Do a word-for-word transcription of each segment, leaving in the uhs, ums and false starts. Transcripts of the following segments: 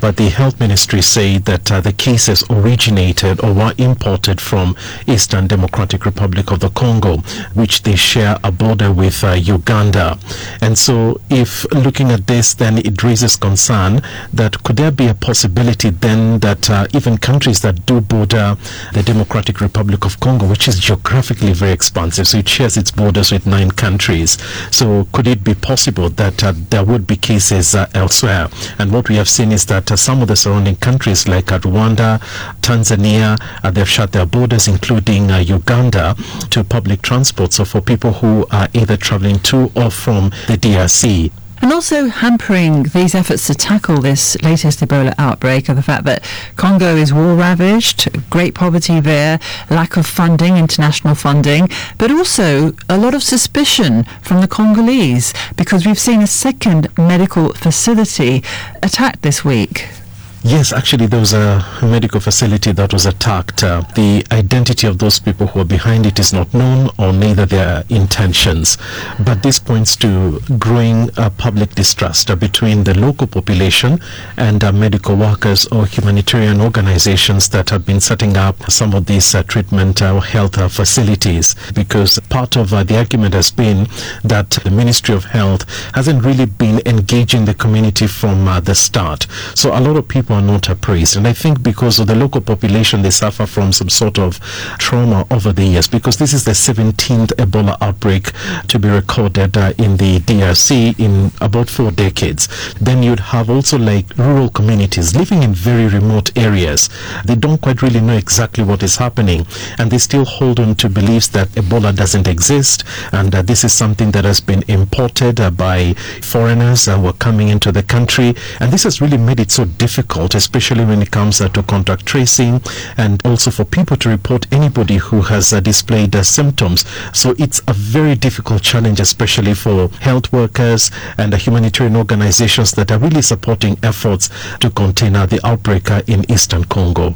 but the health ministry say that uh, the cases originated or were imported from Eastern Democratic Republic of the Congo, which they share a border with uh, Uganda. And so if looking at this, then it raises concern that could there be a possibility then that uh, even countries that do border the Democratic Republic of Congo, which is geographically very expansive, so it shares its borders with nine countries, so could it be possible that uh, there would be cases uh, elsewhere? And what we have seen is that uh, some of the surrounding countries like uh, Rwanda, Tanzania, uh, they've shut their borders, including uh, Uganda, to public transport, so for people who are either traveling to or from the D R C. And also hampering these efforts to tackle this latest Ebola outbreak are the fact that Congo is war-ravaged, great poverty there, lack of funding, international funding, but also a lot of suspicion from the Congolese, because we've seen a second medical facility attacked this week. Yes, actually there was a medical facility that was attacked. Uh, the identity of those people who are behind it is not known, or neither their intentions. But this points to growing uh, public distrust uh, between the local population and uh, medical workers or humanitarian organizations that have been setting up some of these uh, treatment or uh, health uh, facilities. Because part of uh, the argument has been that the Ministry of Health hasn't really been engaging the community from uh, the start. So a lot of people are not appraised, and I think because of the local population, they suffer from some sort of trauma over the years, because this is the seventeenth Ebola outbreak to be recorded uh, in the D R C in about four decades. Then you'd have also like rural communities living in very remote areas. They don't quite really know exactly what is happening, and they still hold on to beliefs that Ebola doesn't exist, and uh, this is something that has been imported uh, by foreigners uh, who are coming into the country, and this has really made it so difficult, especially when it comes uh, to contact tracing, and also for people to report anybody who has uh, displayed uh, symptoms. So it's a very difficult challenge, especially for health workers and uh, humanitarian organizations that are really supporting efforts to contain uh, the outbreak uh, in Eastern Congo.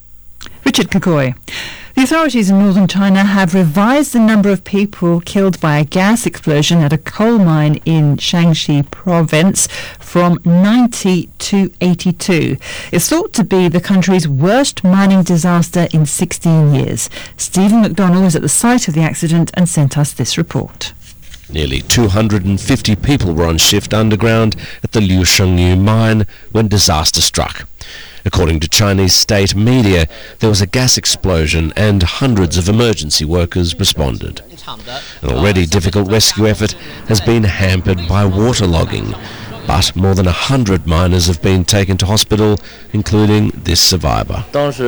Richard Kakoi. The authorities in northern China have revised the number of people killed by a gas explosion at a coal mine in Shaanxi province from ninety to eighty-two. It's thought to be the country's worst mining disaster in sixteen years. Stephen McDonnell was at the site of the accident and sent us this report. Nearly two hundred fifty people were on shift underground at the Liu Shengyu mine when disaster struck. According to Chinese state media, there was a gas explosion and hundreds of emergency workers responded. An already difficult rescue effort has been hampered by waterlogging, but more than a hundred miners have been taken to hospital, including this survivor.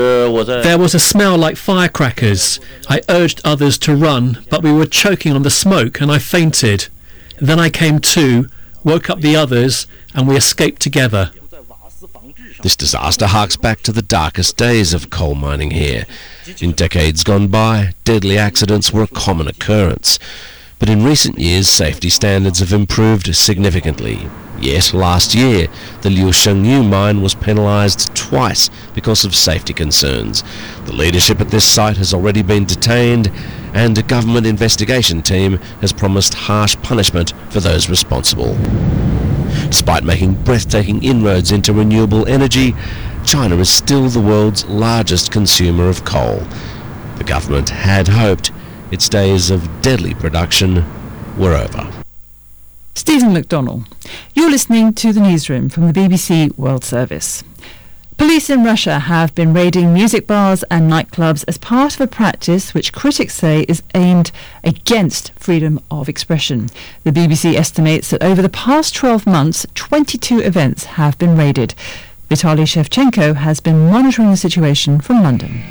There was a smell like firecrackers. I urged others to run, but we were choking on the smoke and I fainted. Then I came to, woke up the others, and we escaped together. This disaster harks back to the darkest days of coal mining here. In decades gone by, deadly accidents were a common occurrence. But in recent years, safety standards have improved significantly. Yet last year, the Liu Shengyu mine was penalised twice because of safety concerns. The leadership at this site has already been detained, and a government investigation team has promised harsh punishment for those responsible. Despite making breathtaking inroads into renewable energy, China is still the world's largest consumer of coal. The government had hoped its days of deadly production were over. Stephen McDonnell. You're listening to the newsroom from the B B C World Service. Police in Russia have been raiding music bars and nightclubs as part of a practice which critics say is aimed against freedom of expression. The B B C estimates that over the past twelve months, twenty-two events have been raided. Vitaly Shevchenko has been monitoring the situation from London.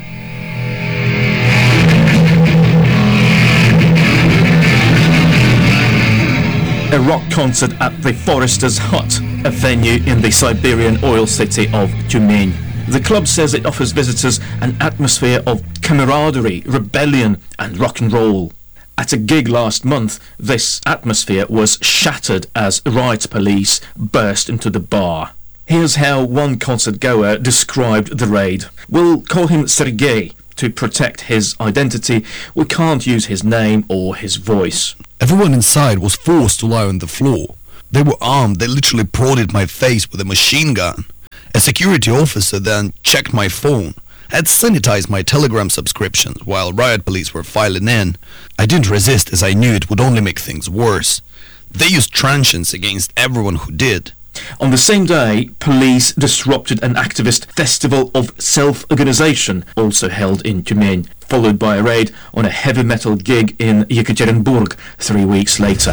A rock concert at the Forester's Hut, a venue in the Siberian oil city of Tyumen. The club says it offers visitors an atmosphere of camaraderie, rebellion and rock and roll. At a gig last month, this atmosphere was shattered as riot police burst into the bar. Here's how one concert goer described the raid. We'll call him Sergei. To protect his identity, we can't use his name or his voice. Everyone inside was forced to lie on the floor. They were armed. They literally prodded my face with a machine gun. A security officer then checked my phone. I had sanitized my Telegram subscriptions while riot police were filing in. I didn't resist as I knew it would only make things worse. They used truncheons against everyone who did. On the same day, police disrupted an activist festival of self-organization, also held in Tyumen, followed by a raid on a heavy metal gig in Yekaterinburg three weeks later.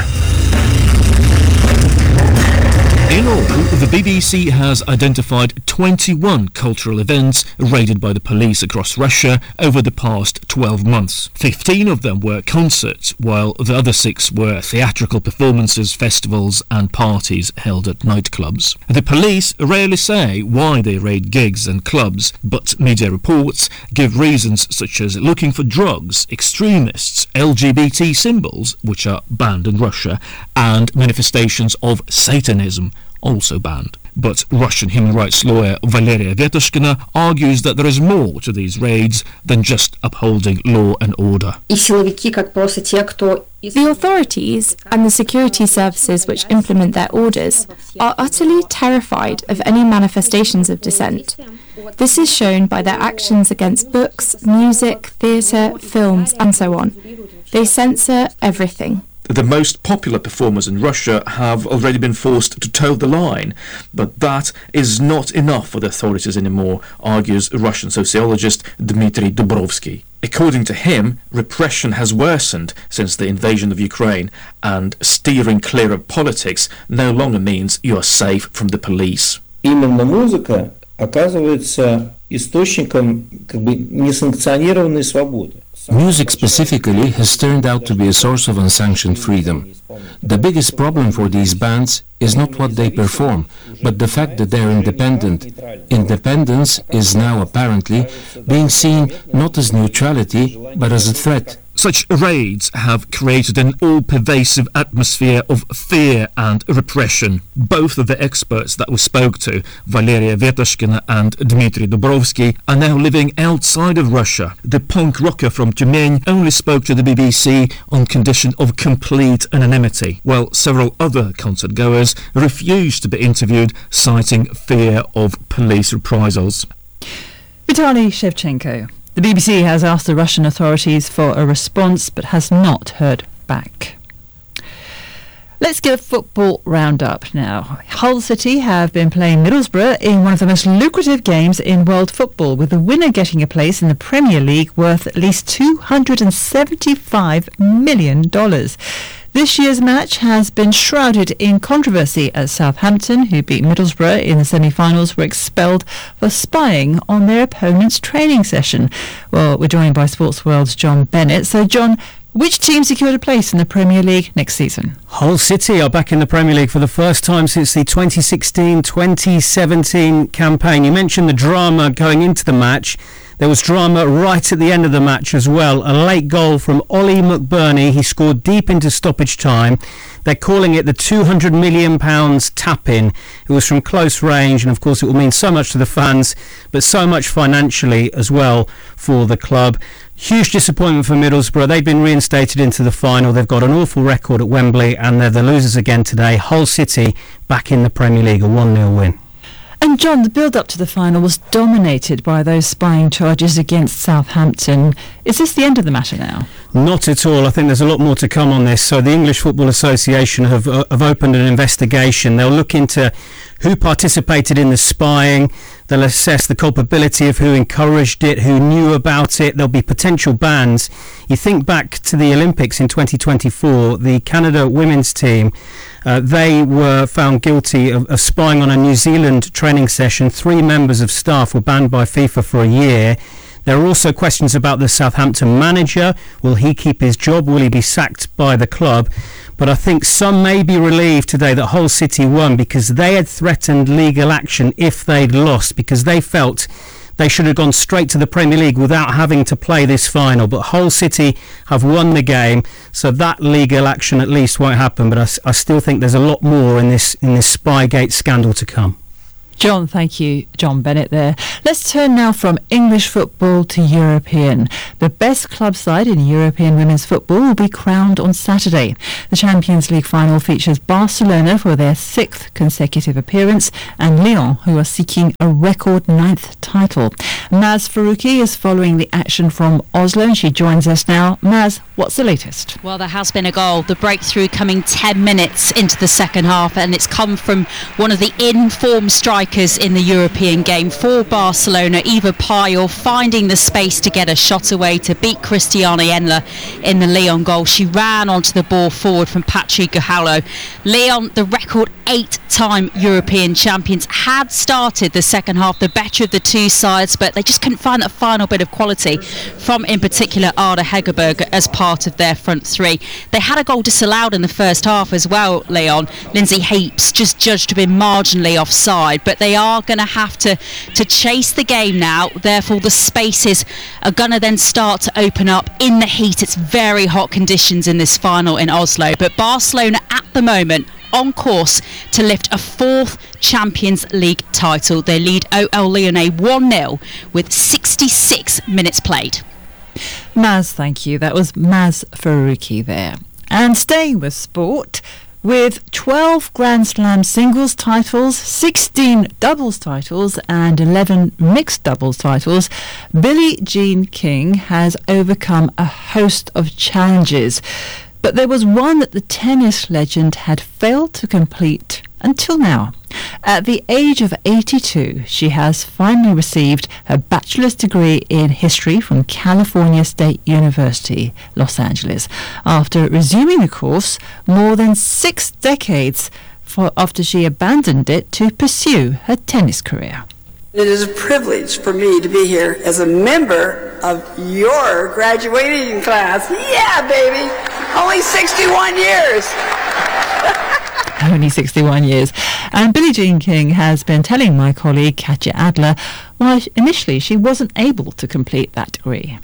In all, the B B C has identified twenty-one cultural events raided by the police across Russia over the past twelve months. fifteen of them were concerts, while the other six were theatrical performances, festivals and parties held at nightclubs. The police rarely say why they raid gigs and clubs, but media reports give reasons such as looking for drugs, extremists, L G B T symbols, which are banned in Russia, and manifestations of Satanism, also banned. But Russian human rights lawyer Valeria Vetushkina argues that there is more to these raids than just upholding law and order. The authorities and the security services which implement their orders are utterly terrified of any manifestations of dissent. This is shown by their actions against books, music, theatre, films and so on. They censor everything. The most popular performers in Russia have already been forced to toe the line, but that is not enough for the authorities anymore, argues Russian sociologist Dmitry Dubrovsky. According to him, repression has worsened since the invasion of Ukraine, and steering clear of politics no longer means you are safe from the police. Именно музыка оказывается источником как бы несанкционированной свободы. Music specifically has turned out to be a source of unsanctioned freedom. The biggest problem for these bands is not what they perform, but the fact that they're independent. Independence is now apparently being seen not as neutrality, but as a threat. Such raids have created an all-pervasive atmosphere of fear and repression. Both of the experts that we spoke to, Valeria Vetushkina and Dmitry Dubrovsky, are now living outside of Russia. The punk rocker from Tyumen only spoke to the B B C on condition of complete anonymity, while several other concert-goers refused to be interviewed, citing fear of police reprisals. Vitaly Shevchenko. The B B C has asked the Russian authorities for a response but has not heard back. Let's get a football roundup now. Hull City have been playing Middlesbrough in one of the most lucrative games in world football, with the winner getting a place in the Premier League worth at least two hundred seventy-five million dollars. This year's match has been shrouded in controversy as Southampton, who beat Middlesbrough in the semi-finals, were expelled for spying on their opponent's training session. Well, we're joined by Sports World's John Bennett. So, John, which team secured a place in the Premier League next season? Hull City are back in the Premier League for the first time since the twenty sixteen twenty seventeen campaign. You mentioned the drama going into the match. There was drama right at the end of the match as well. A late goal from Ollie McBurney. He scored deep into stoppage time. They're calling it the two hundred million pounds tap-in. It was from close range, and of course it will mean so much to the fans, but so much financially as well for the club. Huge disappointment for Middlesbrough. They've been reinstated into the final. They've got an awful record at Wembley, and they're the losers again today. Hull City back in the Premier League, a one nil win. And John, the build-up to the final was dominated by those spying charges against Southampton. Is this the end of the matter now? Not at all. I think there's a lot more to come on this. So the English Football Association have, uh, have opened an investigation. They'll look into who participated in the spying. They'll assess the culpability of who encouraged it, who knew about it. There'll be potential bans. You think back to the Olympics in twenty twenty-four, the Canada women's team, uh, they were found guilty of, of spying on a New Zealand training session. Three members of staff were banned by FIFA for a year. There are also questions about the Southampton manager. Will he keep his job? Will he be sacked by the club? But I think some may be relieved today that Hull City won, because they had threatened legal action if they'd lost, because they felt they should have gone straight to the Premier League without having to play this final. But Hull City have won the game, so that legal action at least won't happen. But I, I still think there's a lot more in this in this Spygate scandal to come. John, thank you. John Bennett there. Let's turn now from English football to European. The best club side in European women's football will be crowned on Saturday. The Champions League final features Barcelona for their sixth consecutive appearance and Lyon, who are seeking a record ninth title. Maz Faruqi is following the action from Oslo and she joins us now. Maz, what's the latest? Well, there has been a goal. The breakthrough coming ten minutes into the second half, and it's come from one of the in-form strikers in the European game for Barcelona, Eva Payol, finding the space to get a shot away to beat Christiane Endler in the Lyon goal. She ran onto the ball forward from Patri Gujallo. Lyon, the record eight-time European champions, had started the second half the better of the two sides, but they just couldn't find that final bit of quality from, in particular, Ada Hegerberg as part of their front three. They had a goal disallowed in the first half as well, Lyon. Lindsay Heaps just judged to be marginally offside, but they are going to have to to chase the game now. Therefore, the spaces are going to then start to open up in the heat. It's very hot conditions in this final in Oslo, but Barcelona at the moment on course to lift a fourth Champions League title. They lead O L Lyon one nil with sixty-six minutes played. Maz, thank you. That was Maz Faruqi there. And staying with sport, with twelve Grand Slam singles titles, sixteen doubles titles and eleven mixed doubles titles, Billie Jean King has overcome a host of challenges. But there was one that the tennis legend had failed to complete until now. At the age of eighty-two, she has finally received her bachelor's degree in history from California State University, Los Angeles, after resuming the course more than six decades for, after she abandoned it to pursue her tennis career. It is a privilege for me to be here as a member of your graduating class. Yeah, baby! Only sixty-one years! Only sixty-one years. And Billie Jean King has been telling my colleague Katja Adler why initially she wasn't able to complete that degree.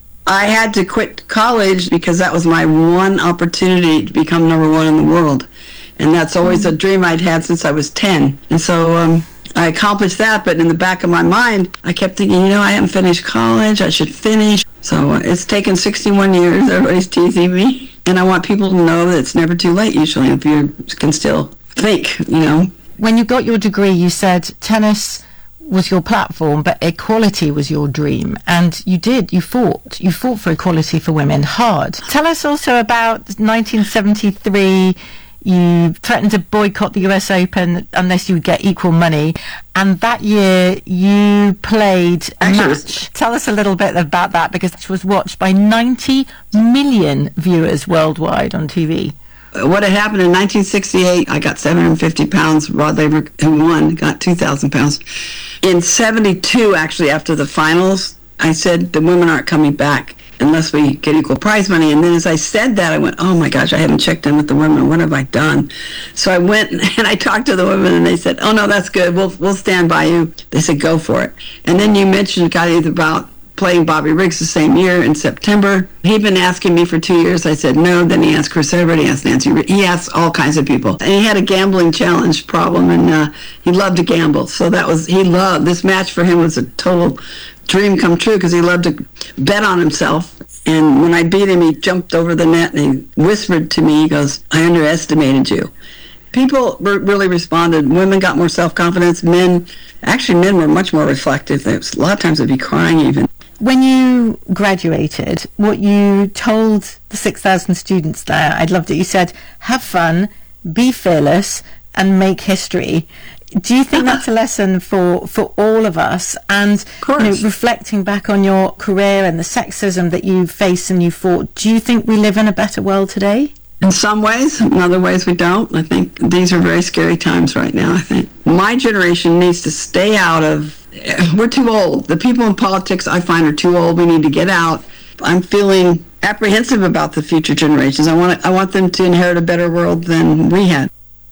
I had to quit college because that was my one opportunity to become number one in the world. And that's always a dream I'd had since I was ten. And so um, I accomplished that, but in the back of my mind, I kept thinking, you know, I haven't finished college, I should finish. So uh, it's taken sixty-one years, everybody's teasing me. And I want people to know that it's never too late, usually, if you can still think, you know. When you got your degree, you said tennis was your platform, but equality was your dream. And you did, you fought. You fought for equality for women hard. Tell us also about nineteen seventy-three. You threatened to boycott the U S Open unless you would get equal money. And that year you played a Actually, match. Tell us a little bit about that, because it was watched by ninety million viewers worldwide on T V. What had happened in nineteen sixty-eight, I got seven hundred fifty pounds. Rod Laver, who won, got two thousand pounds. In seventy-two, actually, after the finals, I said the women aren't coming back unless we get equal prize money. And then as I said that, I went, oh my gosh, I haven't checked in with the women. What have I done? So I went and I talked to the women and they said, oh no, that's good. We'll we'll stand by you. They said, go for it. And then you mentioned, Kathy, about playing Bobby Riggs the same year in September. He'd been asking me for two years. I said no. Then he asked Chris Evert. He asked Nancy. He asked all kinds of people. And he had a gambling challenge problem, and uh, he loved to gamble. So that was, he loved, this match for him was a total dream come true because he loved to bet on himself. And when I beat him, he jumped over the net and he whispered to me, he goes, I underestimated you. People re- really responded. Women got more self-confidence. Men, actually men were much more reflective. There was, a lot of times they'd be crying even. When you graduated, what you told the six thousand students there, I'd loved it. You said, have fun, be fearless, and make history. Do you think that's a lesson for, for all of us? And you know, reflecting back on your career and the sexism that you faced and you fought, do you think we live in a better world today? In some ways, in other ways we don't. I think these are very scary times right now, I think. My generation needs to stay out of, we're too old. The people in politics I find are too old. We need to get out. I'm feeling apprehensive about the future generations. I want, I want them to inherit a better world than we had.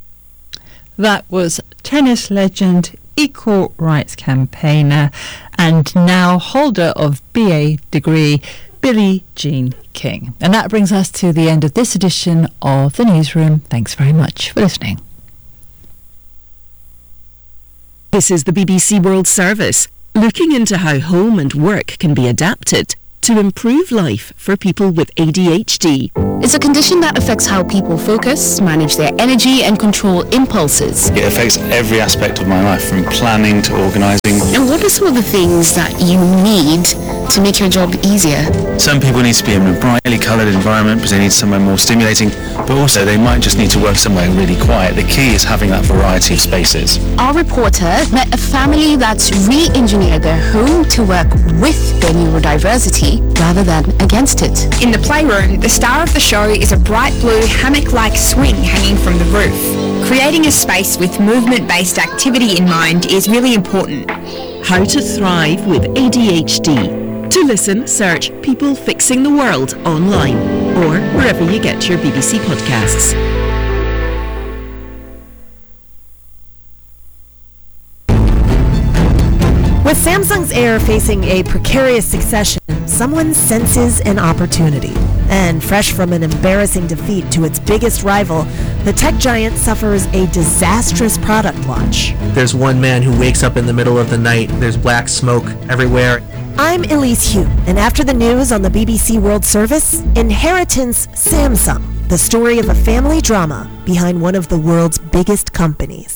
That was tennis legend, equal rights campaigner, and now holder of B A degree, Billie Jean King. And that brings us to the end of this edition of The Newsroom. Thanks very much for listening. This is the B B C World Service, looking into how home and work can be adapted. to improve life for people with A D H D. It's a condition that affects how people focus, manage their energy, and control impulses. It affects every aspect of my life, from planning to organising. And what are some of the things that you need to make your job easier? Some people need to be in a brightly coloured environment because they need somewhere more stimulating, but also they might just need to work somewhere really quiet. The key is having that variety of spaces. Our reporter met a family that's re-engineered their home to work with their neurodiversity rather than against it. In the playroom, the star of the show is a bright blue hammock-like swing hanging from the roof. Creating a space with movement-based activity in mind is really important. How to thrive with A D H D. To listen, search People Fixing the World online or wherever you get your B B C podcasts. With Samsung's Air facing a precarious succession, someone senses an opportunity. And fresh from an embarrassing defeat to its biggest rival, the tech giant suffers a disastrous product launch. There's one man who wakes up in the middle of the night. There's black smoke everywhere. I'm Elise Hu, and after the news on the B B C World Service, Inheritance Samsung, the story of a family drama behind one of the world's biggest companies.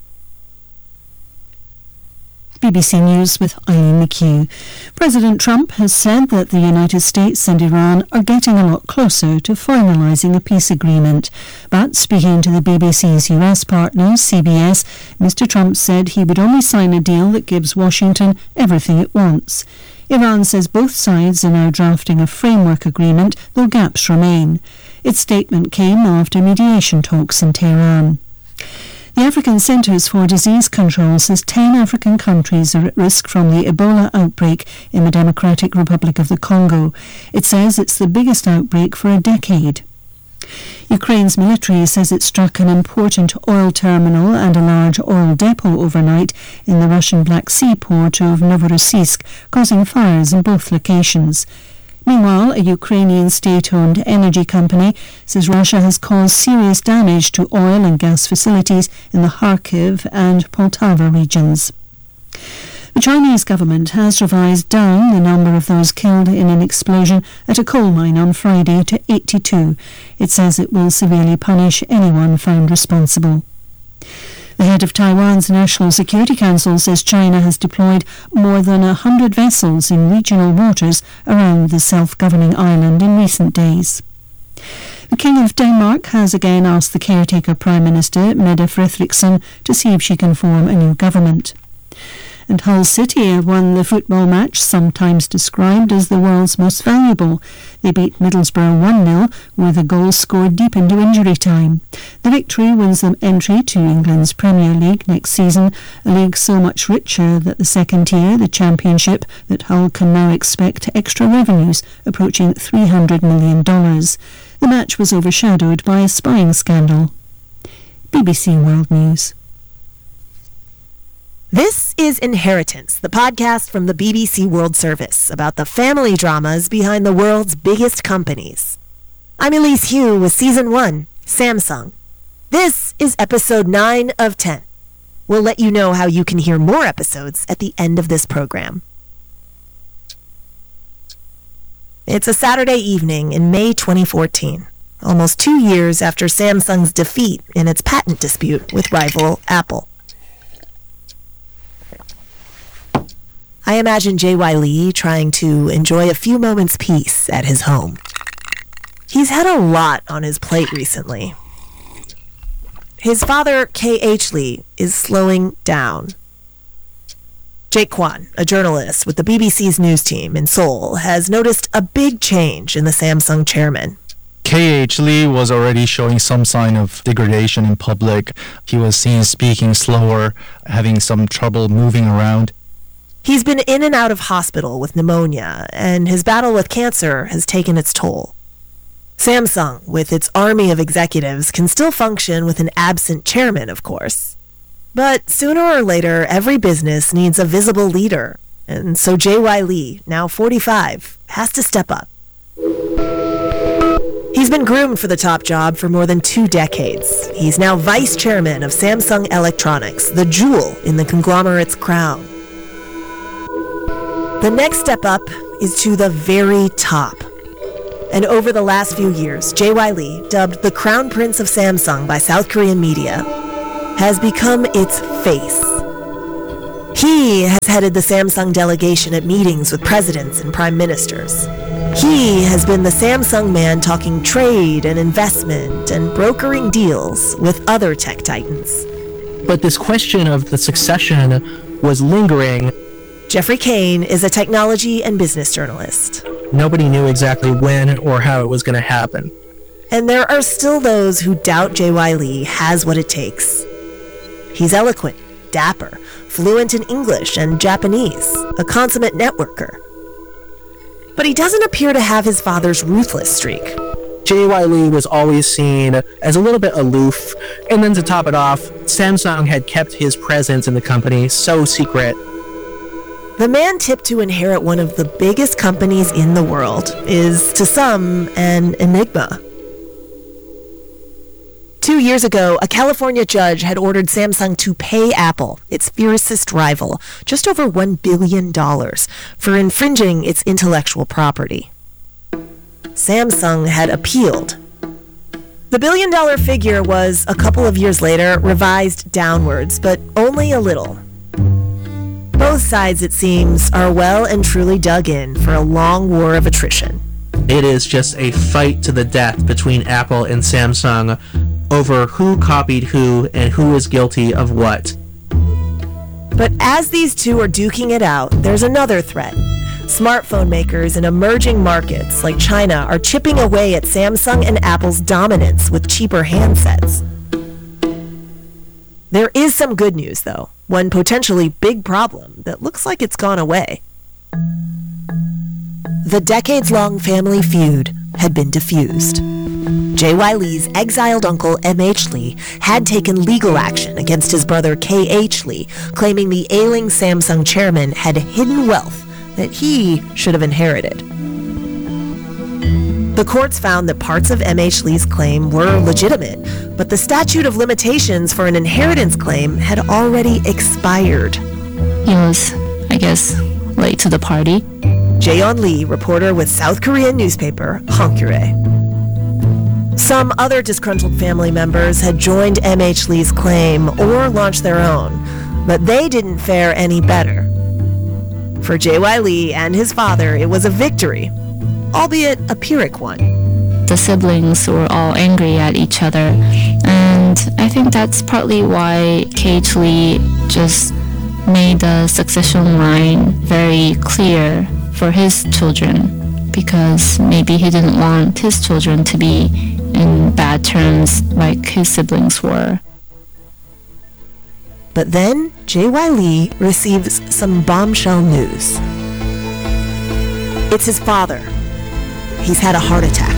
B B C News with Eileen McHugh. President Trump has said that the United States and Iran are getting a lot closer to finalising a peace agreement. But speaking to the B B C's U S partner, C B S, Mister Trump said he would only sign a deal that gives Washington everything it wants. Iran says both sides are now drafting a framework agreement, though gaps remain. Its statement came after mediation talks in Tehran. The African Centres for Disease Control says ten African countries are at risk from the Ebola outbreak in the Democratic Republic of the Congo. It says it's the biggest outbreak for a decade. Ukraine's military says it struck an important oil terminal and a large oil depot overnight in the Russian Black Sea port of Novorossiysk, causing fires in both locations. Meanwhile, a Ukrainian state-owned energy company says Russia has caused serious damage to oil and gas facilities in the Kharkiv and Poltava regions. The Chinese government has revised down the number of those killed in an explosion at a coal mine on Friday to eighty-two. It says it will severely punish anyone found responsible. The head of Taiwan's National Security Council says China has deployed more than a hundred vessels in regional waters around the self-governing island in recent days. The King of Denmark has again asked the caretaker Prime Minister, Mette Frederiksen, to see if she can form a new government. And Hull City have won the football match sometimes described as the world's most valuable. They beat Middlesbrough one nil with a goal scored deep into injury time. The victory wins them entry to England's Premier League next season, a league so much richer that the second tier, the Championship, that Hull can now expect extra revenues approaching three hundred million dollars. The match was overshadowed by a spying scandal. B B C World News. This is Inheritance, the podcast from the B B C World Service about the family dramas behind the world's biggest companies. I'm Elise Hu with Season one, Samsung. This is Episode nine of ten. We'll let you know how you can hear more episodes at the end of this program. It's a Saturday evening in May twenty fourteen, almost two years after Samsung's defeat in its patent dispute with rival Apple. I imagine J Y. Lee trying to enjoy a few moments' peace at his home. He's had a lot on his plate recently. His father, K H. Lee, is slowing down. Jake Kwan, a journalist with the B B C's news team in Seoul, has noticed a big change in the Samsung chairman. K H. Lee was already showing some sign of degradation in public. He was seen speaking slower, having some trouble moving around. He's been in and out of hospital with pneumonia, and his battle with cancer has taken its toll. Samsung, with its army of executives, can still function with an absent chairman, of course. But sooner or later, every business needs a visible leader, and so J Y. Lee, now forty-five, has to step up. He's been groomed for the top job for more than two decades. He's now vice chairman of Samsung Electronics, the jewel in the conglomerate's crown. The next step up is to the very top. And over the last few years, J Y. Lee, dubbed the Crown Prince of Samsung by South Korean media, has become its face. He has headed the Samsung delegation at meetings with presidents and prime ministers. He has been the Samsung man talking trade and investment and brokering deals with other tech titans. But this question of the succession was lingering. Jeffrey Kane is a technology and business journalist. Nobody knew exactly when or how it was going to happen. And there are still those who doubt J Y. Lee has what it takes. He's eloquent, dapper, fluent in English and Japanese, a consummate networker. But he doesn't appear to have his father's ruthless streak. J Y. Lee was always seen as a little bit aloof, and then to top it off, Samsung had kept his presence in the company so secret. The man tipped to inherit one of the biggest companies in the world is, to some, an enigma. Two years ago, a California judge had ordered Samsung to pay Apple, its fiercest rival, just over one billion dollars for infringing its intellectual property. Samsung had appealed. The billion-dollar figure was, a couple of years later, revised downwards, but only a little. Both sides, it seems, are well and truly dug in for a long war of attrition. It is just a fight to the death between Apple and Samsung over who copied who and who is guilty of what. But as these two are duking it out, there's another threat. Smartphone makers in emerging markets like China are chipping away at Samsung and Apple's dominance with cheaper handsets. There is some good news, though. One potentially big problem that looks like it's gone away. The decades-long family feud had been diffused. J Y. Lee's exiled uncle M H. Lee had taken legal action against his brother K H. Lee, claiming the ailing Samsung chairman had hidden wealth that he should have inherited. The courts found that parts of M H. Lee's claim were legitimate, but the statute of limitations for an inheritance claim had already expired. He was, I guess, late to the party. Jaeon Lee, reporter with South Korean newspaper Hankyoreh. Some other disgruntled family members had joined M H. Lee's claim or launched their own, but they didn't fare any better. For J Y. Lee and his father, it was a victory, albeit a Pyrrhic one. The siblings were all angry at each other, and I think that's partly why K H. Lee just made the succession line very clear for his children, because maybe he didn't want his children to be in bad terms like his siblings were. But then J Y. Lee receives some bombshell news. It's his father. He's had a heart attack.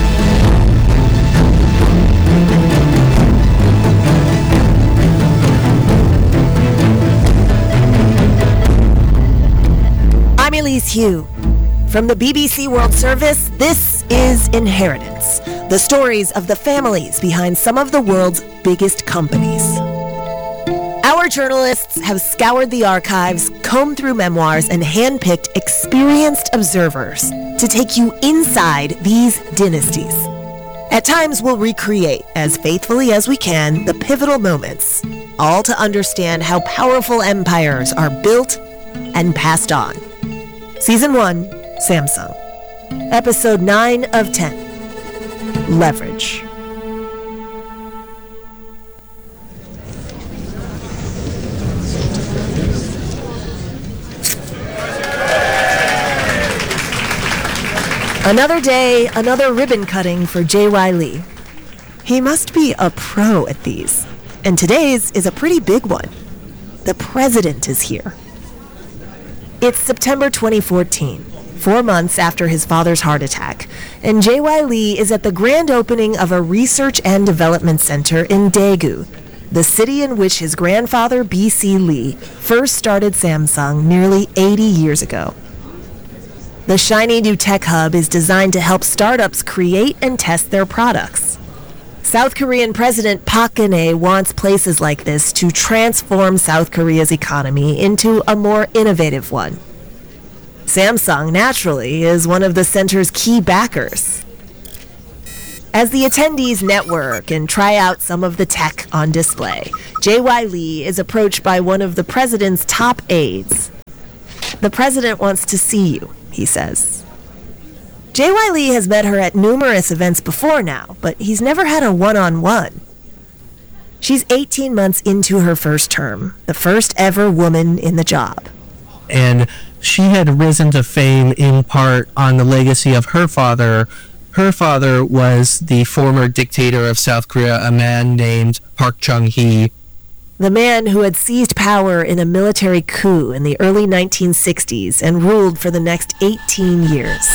I'm Elise Hu. From the B B C World Service, this is Inheritance, the stories of the families behind some of the world's biggest companies. Our journalists have scoured the archives, combed through memoirs, and handpicked experienced observers to take you inside these dynasties. At times, we'll recreate, as faithfully as we can, the pivotal moments, all to understand how powerful empires are built and passed on. Season one, Samsung. Episode nine of ten, Leverage. Another day, another ribbon cutting for J Y. Lee. He must be a pro at these, and today's is a pretty big one. The president is here. It's September twenty fourteen, four months after his father's heart attack, and J Y. Lee is at the grand opening of a research and development center in Daegu, the city in which his grandfather B C. Lee first started Samsung nearly eighty years ago. The shiny new tech hub is designed to help startups create and test their products. South Korean President Park Geun-hye wants places like this to transform South Korea's economy into a more innovative one. Samsung, naturally, is one of the center's key backers. As the attendees network and try out some of the tech on display, J Y. Lee is approached by one of the president's top aides. "The president wants to see you," he says. J Y. Lee has met her at numerous events before now, but he's never had a one-on-one. She's eighteen months into her first term, the first ever woman in the job. And she had risen to fame in part on the legacy of her father. Her father was the former dictator of South Korea, a man named Park Chung-hee. The man who had seized power in a military coup in the early nineteen sixties and ruled for the next eighteen years.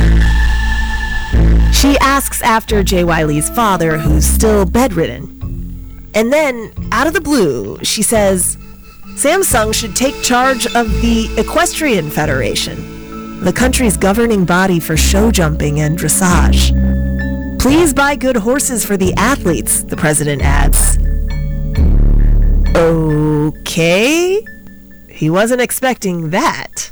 She asks after J Y. Lee's father, who's still bedridden. And then, out of the blue, she says, Samsung should take charge of the Equestrian Federation, the country's governing body for show jumping and dressage. Please buy good horses for the athletes, the president adds. Okay. He wasn't expecting that.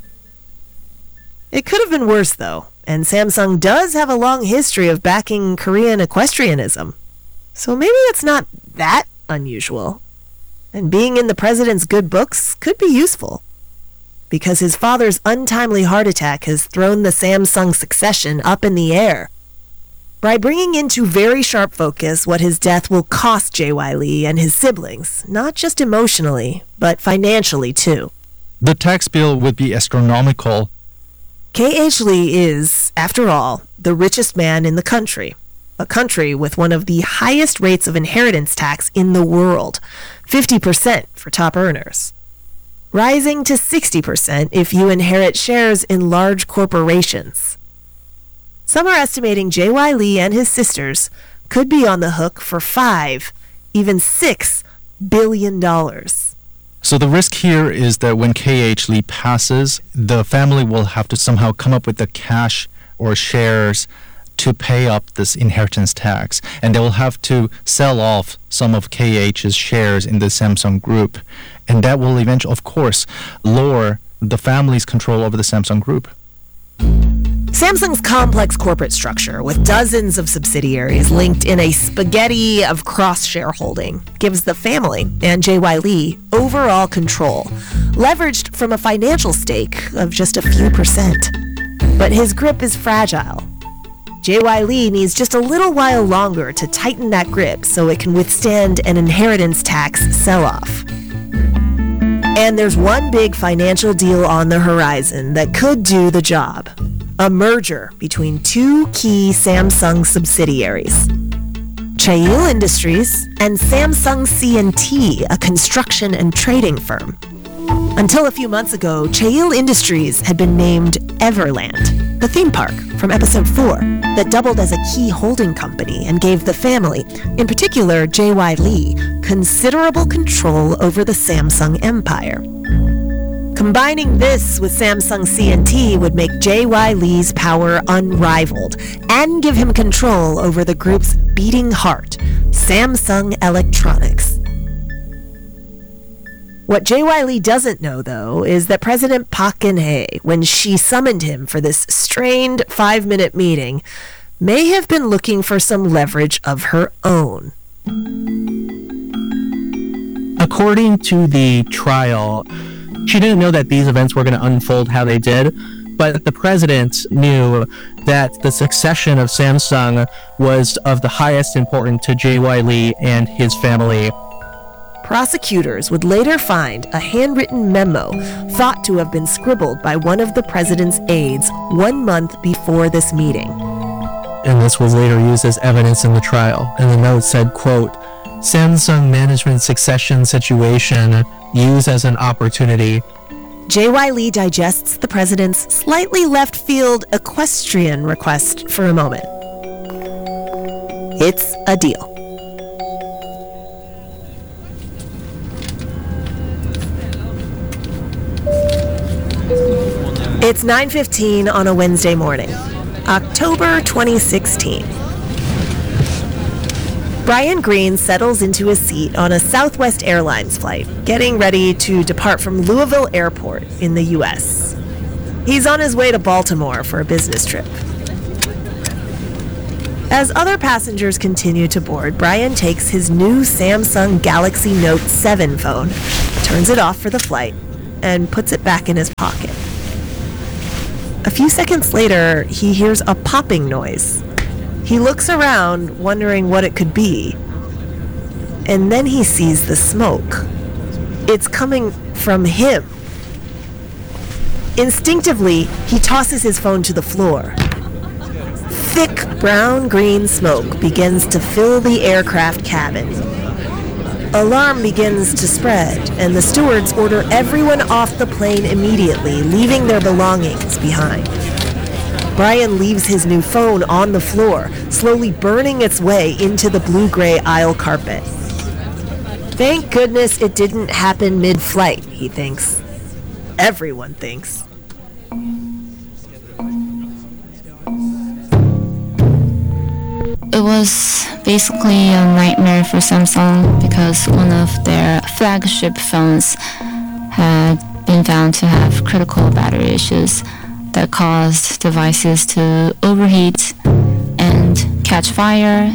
It could have been worse, though, and Samsung does have a long history of backing Korean equestrianism. So maybe it's not that unusual. And being in the president's good books could be useful, because his father's untimely heart attack has thrown the Samsung succession up in the air, by bringing into very sharp focus what his death will cost J Y. Lee and his siblings, not just emotionally, but financially too. The tax bill would be astronomical. K H. Lee is, after all, the richest man in the country, a country with one of the highest rates of inheritance tax in the world, fifty percent for top earners, rising to sixty percent if you inherit shares in large corporations. Some are estimating J Y. Lee and his sisters could be on the hook for five, even six billion dollars. So the risk here is that when K H. Lee passes, the family will have to somehow come up with the cash or shares to pay up this inheritance tax, and they will have to sell off some of K H's shares in the Samsung group, and that will eventually, of course, lower the family's control over the Samsung group. Samsung's complex corporate structure, with dozens of subsidiaries linked in a spaghetti of cross-shareholding, gives the family and J Y. Lee overall control, leveraged from a financial stake of just a few percent. But his grip is fragile. J Y. Lee needs just a little while longer to tighten that grip so it can withstand an inheritance tax sell-off. And there's one big financial deal on the horizon that could do the job. A merger between two key Samsung subsidiaries, Chaeil Industries and Samsung C and T, a construction and trading firm. Until a few months ago, Chaeil Industries had been named Everland, the theme park from episode four, that doubled as a key holding company and gave the family, in particular J Y. Lee, considerable control over the Samsung empire. Combining this with Samsung C and T would make J Y. Lee's power unrivaled and give him control over the group's beating heart, Samsung Electronics. What J Y. Lee doesn't know, though, is that President Park Geun-hye, when she summoned him for this strained five-minute meeting, may have been looking for some leverage of her own. According to the trial, she didn't know that these events were going to unfold how they did, but the president knew that the succession of Samsung was of the highest importance to J Y. Lee and his family. Prosecutors would later find a handwritten memo thought to have been scribbled by one of the president's aides one month before this meeting. And this was later used as evidence in the trial. And the note said, quote, Samsung management succession situation used as an opportunity. J Y. Lee digests the president's slightly left-field equestrian request for a moment. It's a deal. It's nine fifteen on a Wednesday morning, October twenty sixteen. Brian Green settles into his seat on a Southwest Airlines flight, getting ready to depart from Louisville Airport in the U S He's on his way to Baltimore for a business trip. As other passengers continue to board, Brian takes his new Samsung Galaxy Note seven phone, turns it off for the flight, and puts it back in his pocket. A few seconds later, he hears a popping noise. He looks around, wondering what it could be. And then he sees the smoke. It's coming from him. Instinctively, he tosses his phone to the floor. Thick brown-green smoke begins to fill the aircraft cabin. Alarm begins to spread, and the stewards order everyone off the plane immediately, leaving their belongings behind. Brian leaves his new phone on the floor, slowly burning its way into the blue-gray aisle carpet. Thank goodness it didn't happen mid-flight, he thinks. Everyone thinks. It was basically a nightmare for Samsung because one of their flagship phones had been found to have critical battery issues that caused devices to overheat and catch fire.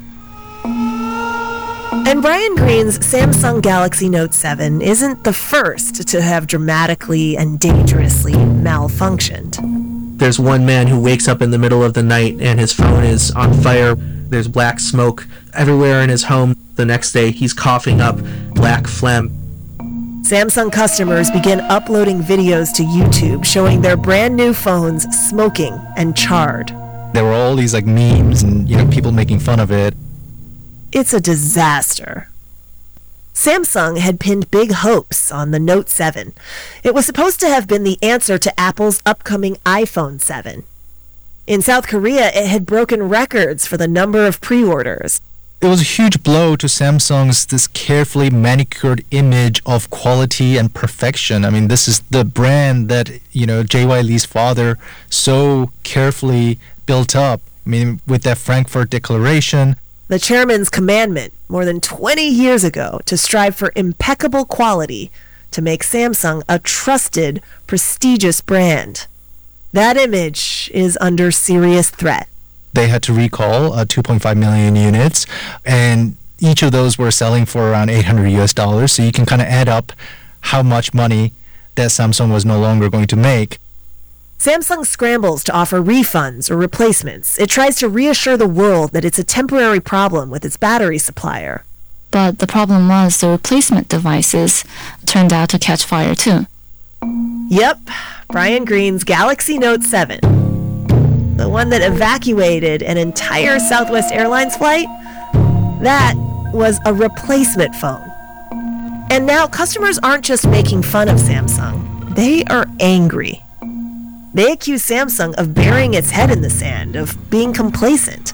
And Brian Green's Samsung Galaxy Note seven isn't the first to have dramatically and dangerously malfunctioned. There's one man who wakes up in the middle of the night and his phone is on fire. There's black smoke everywhere in his home. The next day, he's coughing up black phlegm. Samsung customers begin uploading videos to YouTube showing their brand new phones smoking and charred. There were all these like memes and, you know, people making fun of it. It's a disaster. Samsung had pinned big hopes on the Note seven. It was supposed to have been the answer to Apple's upcoming iPhone seven. In South Korea, it had broken records for the number of pre-orders. It was a huge blow to Samsung's this carefully manicured image of quality and perfection. I mean, this is the brand that, you know, J Y Lee's father so carefully built up. I mean, with that Frankfurt Declaration. The chairman's commandment more than twenty years ago to strive for impeccable quality to make Samsung a trusted, prestigious brand. That image is under serious threat. They had to recall uh, two point five million units, and each of those were selling for around eight hundred U S dollars, so you can kind of add up how much money that Samsung was no longer going to make. Samsung scrambles to offer refunds or replacements. It tries to reassure the world that it's a temporary problem with its battery supplier. But the problem was the replacement devices turned out to catch fire too. Yep, Brian Green's Galaxy Note seven. The one that evacuated an entire Southwest Airlines flight? That was a replacement phone. And now customers aren't just making fun of Samsung. They are angry. They accuse Samsung of burying its head in the sand, of being complacent.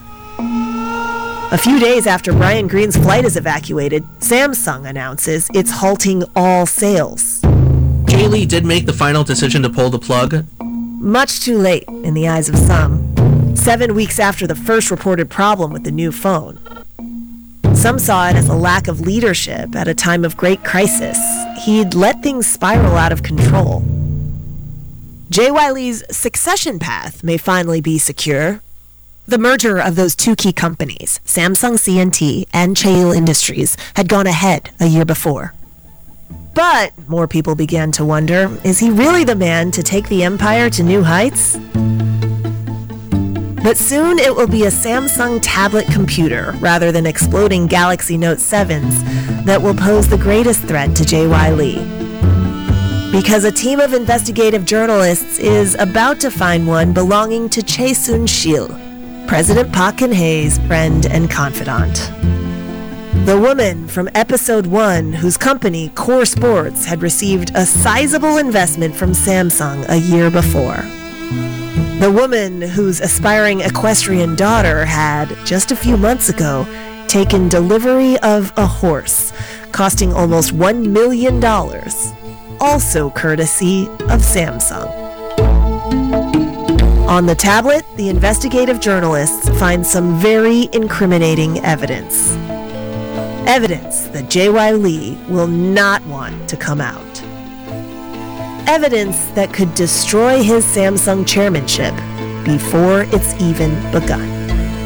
A few days after Brian Green's flight is evacuated, Samsung announces it's halting all sales. Jay Lee did make the final decision to pull the plug. Much too late in the eyes of some. Seven weeks after the first reported problem with the new phone. Some saw it as a lack of leadership at a time of great crisis. He'd let things spiral out of control. J Y Lee's succession path may finally be secure. The merger of those two key companies, Samsung C N T and Cheil Industries, had gone ahead a year before. But more people began to wonder, is he really the man to take the empire to new heights? But soon it will be a Samsung tablet computer, rather than exploding Galaxy Note sevens, that will pose the greatest threat to J Y Lee. Because a team of investigative journalists is about to find one belonging to Chae Soon-sil, President Park Geun-hye's friend and confidant. The woman from episode one whose company, Core Sports, had received a sizable investment from Samsung a year before. The woman whose aspiring equestrian daughter had, just a few months ago, taken delivery of a horse, costing almost one million dollars, also courtesy of Samsung. On the tablet, the investigative journalists find some very incriminating evidence. Evidence that J Y Lee will not want to come out. Evidence that could destroy his Samsung chairmanship before it's even begun.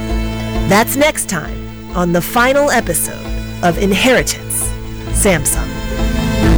That's next time on the final episode of Inheritance, Samsung.